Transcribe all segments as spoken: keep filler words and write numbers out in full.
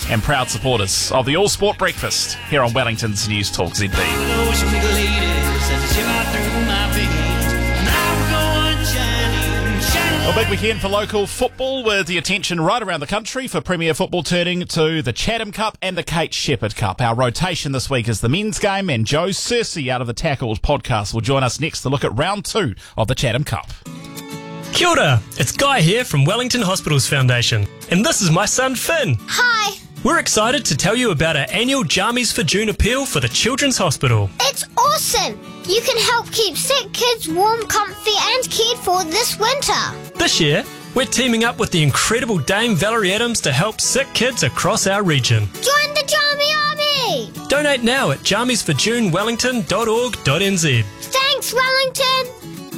and proud supporters of the All Sport Breakfast here on Wellington's News Talk Z B. A big weekend for local football with the attention right around the country for Premier Football turning to the Chatham Cup and the Kate Shepherd Cup. Our rotation this week is the men's game, and Joe Cersei out of the Tackled podcast will join us next to look at round two of the Chatham Cup. Kia ora, it's Guy here from Wellington Hospitals Foundation, and this is my son Finn. Hi. We're excited to tell you about our annual Jammies for June appeal for the Children's Hospital. It's awesome! You can help keep sick kids warm, comfy and cared for this winter. This year, we're teaming up with the incredible Dame Valerie Adams to help sick kids across our region. Join the Jammy Army! Donate now at jammies for june wellington dot org dot n z. Thanks, Wellington!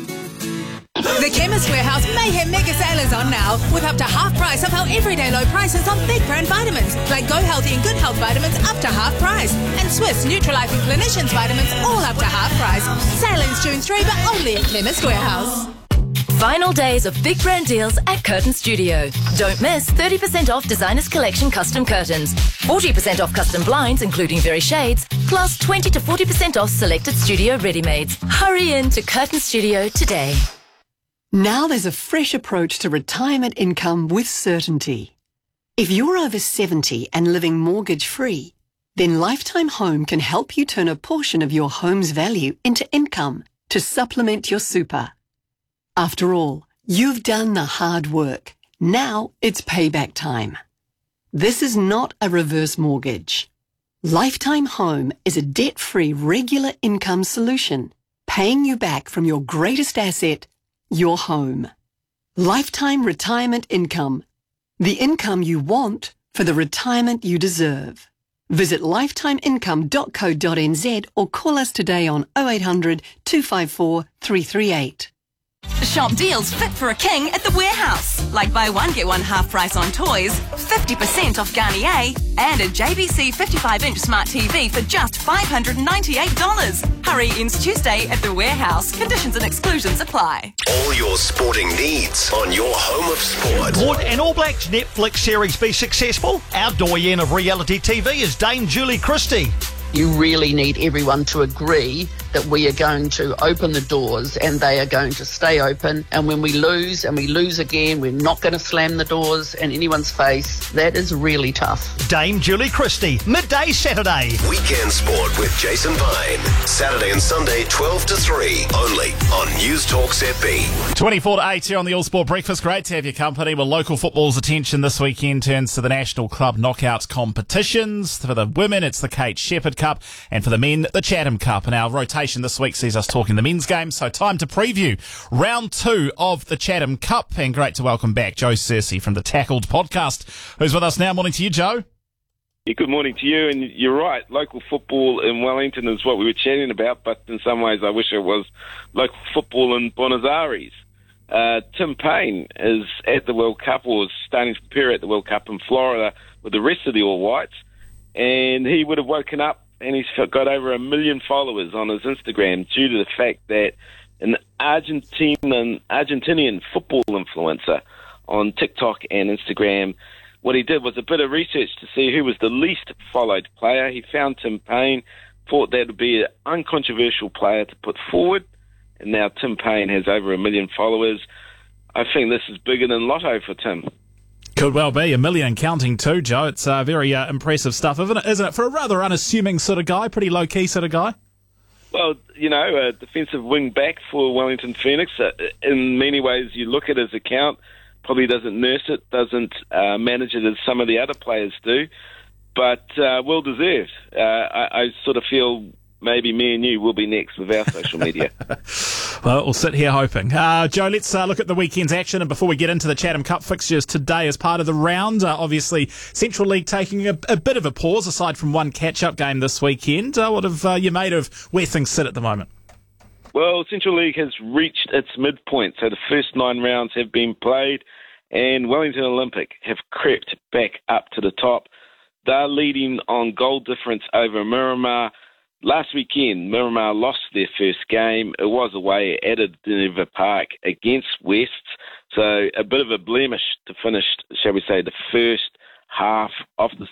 The Chemist Warehouse Mayhem Mega Sale is on now, with up to half price of our everyday low prices on big brand vitamins, like Go Healthy and Good Health vitamins up to half price, and Swiss Nutrilife and Clinicians vitamins all up to half price. Sale ends June third, but only at Chemist Warehouse. Final days of big brand deals at Curtain Studio. Don't miss thirty percent off Designers Collection custom curtains, forty percent off custom blinds including Very Shades, plus twenty to forty percent off selected studio ready-mades. Hurry in to Curtain Studio today. Now there's a fresh approach to retirement income with certainty. If you're over seventy and living mortgage-free, then Lifetime Home can help you turn a portion of your home's value into income to supplement your super. After all, you've done the hard work. Now it's payback time. This is not a reverse mortgage. Lifetime Home is a debt-free regular income solution, paying you back from your greatest asset, your home. Lifetime retirement income. The income you want for the retirement you deserve. Visit lifetime income dot co dot n z or call us today on oh eight hundred, two five four, three three eight. Shop deals fit for a king at the Warehouse. Like buy one get one half price on toys, fifty percent off Garnier, and a J V C fifty-five inch smart T V for just five hundred ninety-eight dollars. Hurry ends Tuesday at the Warehouse. Conditions and exclusions apply. All your sporting needs on your home of sport. Would an All Blacks Netflix series be successful? Our doyen of reality T V is Dame Julie Christie. You really need everyone to agree that we are going to open the doors and they are going to stay open. And when we lose and we lose again, we're not going to slam the doors in anyone's face. That is really tough. Dame Julie Christie, midday Saturday. Weekend Sport with Jason Vine. Saturday and Sunday, twelve to three, only on News Talk Z B. twenty-four to eight here on the All Sport Breakfast. Great to have your company. Well, local football's attention this weekend turns to the National Club Knockouts competitions. For the women, it's the Kate Shepherd Cup, and for the men, the Chatham Cup. And our rotation this week sees us talking the men's game, so time to preview round two of the Chatham Cup. And great to welcome back Joe Cersei from the Tackled podcast, who's with us now. Morning to you, Joe. Yeah, good morning to you, and you're right, local football in Wellington is what we were chatting about, but in some ways I wish it was local football in Buenos Aires. Uh, Tim Payne is at the World Cup, or is starting to prepare at the World Cup in Florida with the rest of the All Whites, and he would have woken up and he's got over a million followers on his Instagram due to the fact that an Argentinian, Argentinian football influencer on TikTok and Instagram, what he did was a bit of research to see who was the least followed player. He found Tim Payne, thought that would be an uncontroversial player to put forward, and now Tim Payne has over a million followers. I think this is bigger than Lotto for Tim. Could well be. A million counting too, Joe. It's uh, very uh, impressive stuff, isn't it? Isn't it? For a rather unassuming sort of guy, pretty low-key sort of guy. Well, you know, a defensive wing back for Wellington Phoenix. Uh, in many ways, you look at his account, probably doesn't nurse it, doesn't uh, manage it as some of the other players do, but uh, well-deserved. Uh, I, I sort of feel maybe me and you will be next with our social media. Well, we'll sit here hoping. Uh, Joe, let's uh, look at the weekend's action. And before we get into the Chatham Cup fixtures today as part of the round, uh, obviously Central League taking a, a bit of a pause aside from one catch-up game this weekend. Uh, what have uh, you made of where things sit at the moment? Well, Central League has reached its midpoint. So the first nine rounds have been played and Wellington Olympic have crept back up to the top. They're leading on goal difference over Miramar. Last weekend, Miramar lost their first game. It was away at Denver Park against West. So a bit of a blemish to finish, shall we say, the first half of the